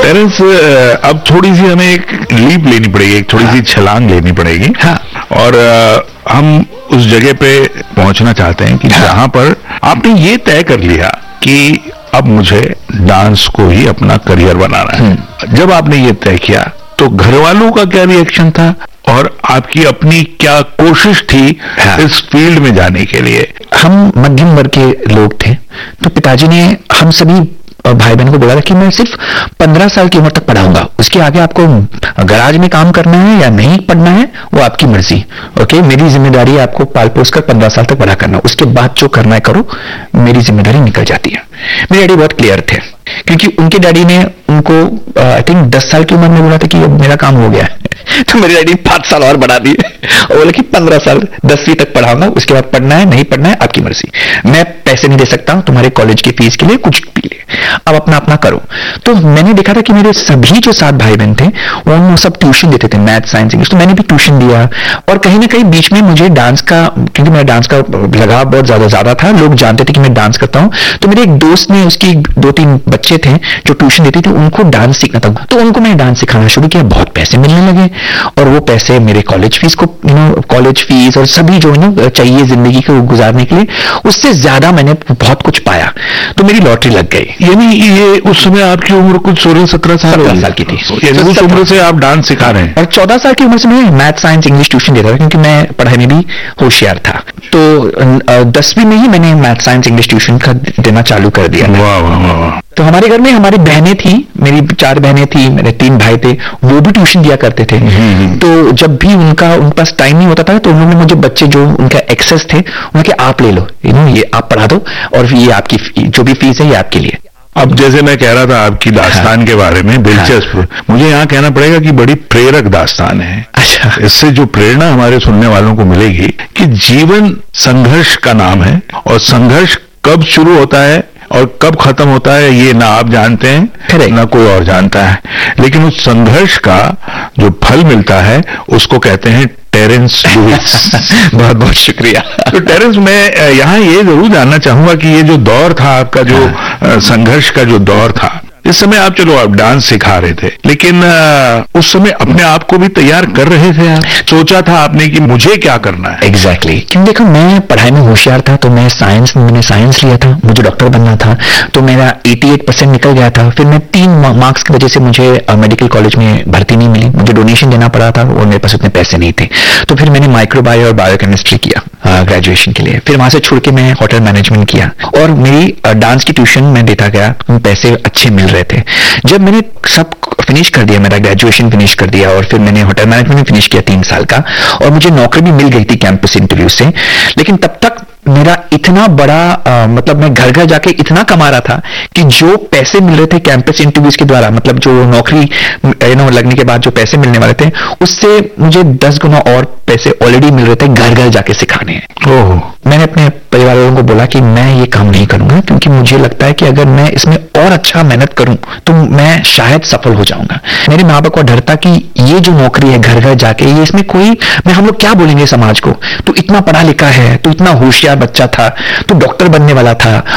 Terrence, अब थोड़ी सी हमें एक लीप लेनी पड़ेगी, एक थोड़ी सी छलांग लेनी पड़ेगी। हाँ। और हम उस जगह पे पहुंचना चाहते हैं कि जहां पर आपने ये तय कर लिया कि अब मुझे डांस को ही अपना करियर बनाना है। जब आपने ये तय किया तो घर वालों का क्या रिएक्शन था और आपकी अपनी क्या कोशिश थी इस फील्ड में जाने के लिए? हम मध्यम वर्ग के लोग थे, तो पिताजी ने हम सभी भाई बहनों को बोला था कि मैं सिर्फ 15 साल की उम्र तक पढ़ाऊंगा, उसके आगे आपको गराज में काम करना है या नहीं पढ़ना है वो आपकी मर्जी। ओके, मेरी जिम्मेदारी है आपको पाल पोस कर 15 साल तक पढ़ा करना, उसके बाद जो करना है करो, मेरी जिम्मेदारी निकल जाती है। मेरे डैडी बहुत क्लियर थे, क्योंकि उनके डैडी ने उनको आई थिंक 10 साल की उम्र में बोला था कि अब मेरा काम हो गया है तो मेरे डैडी 5 साल और बढ़ा दिए और बोले कि 15 साल 10वीं तक पढ़ाऊंगा, उसके बाद पढ़ना है नहीं पढ़ना है आपकी मर्जी, मैं पैसे नहीं दे सकता तुम्हारे कॉलेज की फीस के लिए, कुछ भी ले, अब अपना अपना करो। तो मैंने देखा था कि मेरे सभी जो 7 भाई बहन थे वो सब ट्यूशन देते थे, मैथ साइंस इंग्लिश, तो मैंने भी ट्यूशन दिया। और कहीं ना कहीं बीच में मुझे डांस का, क्योंकि मेरा डांस का लगाव बहुत ज्यादा था, लोग जानते थे कि मैं डांस करता हूं, तो मेरे एक दोस्त ने, उसकी 2-3 बच्चे थे जो ट्यूशन देते थे, उनको डांस सीखना था, तो उनको मैंने डांस सिखाना शुरू किया। बहुत पैसे मिलने लगे और वो पैसे मेरे कॉलेज फीस को, कॉलेज फीस और सभी जो चाहिए जिंदगी को गुजारने के लिए, उससे ज्यादा मैंने बहुत कुछ पाया, तो मेरी लॉटरी लग गई। यानी ये उस समय आपकी उम्र कुछ 16-17 साल की थी, उस उम्र से आप डांस सिखा रहे हैं? और 14 साल की उम्र से मैं मैथ साइंस इंग्लिश ट्यूशन देता था, क्योंकि मैं पढ़ाई में भी होशियार था। तो 10वीं में ही मैंने मैथ साइंस इंग्लिश ट्यूशन का देना चालू कर दिया। वाह वाह वाह। तो हमारे घर में हमारी बहनें थी, मेरी 4 बहनें थी, मेरे 3 भाई थे, वो भी ट्यूशन दिया करते थे। तो जब भी उनके पास टाइम नहीं होता था तो उन्होंने मुझे, बच्चे जो उनका एक्सेस थे, उन्होंने कहा आप ले लो, ये आप पढ़ा दो और ये आपकी जो भी फीस है ये आपके लिए। अब जैसे मैं कह रहा था आपकी दास्तान के बारे में, दिलचस्प, मुझे यहाँ कहना पड़ेगा कि बड़ी प्रेरक दास्तान है। अच्छा। इससे जो प्रेरणा हमारे सुनने वालों को मिलेगी कि जीवन संघर्ष का नाम है और संघर्ष कब शुरू होता है और कब खत्म होता है ये ना आप जानते हैं ना कोई और जानता है, लेकिन उस संघर्ष का जो फल मिलता है उसको कहते हैं टेरेंस लुइस। बहुत बहुत शुक्रिया। तो टेरेंस, मैं यहाँ ये जरूर जानना चाहूंगा कि ये जो दौर था आपका, जो संघर्ष का जो दौर था, इस समय आप, चलो आप डांस सिखा रहे थे, लेकिन उस समय अपने आप को भी तैयार कर रहे थे आप? सोचा था आपने कि मुझे क्या करना है? एग्जैक्टली। क्योंकि देखो मैं पढ़ाई में होशियार था, तो मैंने साइंस लिया था, मुझे डॉक्टर बनना था, तो मेरा 88% निकल गया था। फिर मैं 3 मार्क्स की वजह से मुझे मेडिकल कॉलेज में भर्ती नहीं मिली, मुझे डोनेशन देना पड़ा था और मेरे पास उतने पैसे नहीं थे। तो फिर मैंने माइक्रोबायो और बायोकेमिस्ट्री किया ग्रेजुएशन के लिए। फिर वहां से छोड़ के मैं होटल मैनेजमेंट किया और मेरी डांस की ट्यूशन मैं देता गया, पैसे अच्छे मिल रहे थे। जब मैंने सब फिनिश कर दिया, मेरा ग्रेजुएशन फिनिश कर दिया और फिर मैंने होटल मैनेजमेंट फिनिश किया 3 साल का, और मुझे नौकरी भी मिल गई थी कैंपस इंटरव्यू से, लेकिन तब तक मेरा इतना बड़ा मतलब मैं घर घर जाके इतना कमा रहा था कि जो पैसे मिल रहे थे कैंपस इंटरव्यूज के द्वारा, मतलब जो नौकरी लगने के बाद जो पैसे मिलने वाले थे, उससे मुझे 10 गुना और पैसे ऑलरेडी मिल रहे थे घर घर जाके सिखाने हैं। ओह। मैंने अपने परिवार वालों को बोला कि मैं ये काम नहीं करूंगा, क्योंकि मुझे लगता है कि अगर मैं इसमें और अच्छा मेहनत करूं तो मैं शायद सफल हो जाऊंगा। मेरे माँ बाप को डर था कि ये जो नौकरी है घर घर जाके, ये इसमें कोई, मैं हम लोग क्या बोलेंगे समाज को, तो इतना पढ़ा लिखा है, तो इतना होशियार बच्चा था, तो डॉक्टर बनने वाला था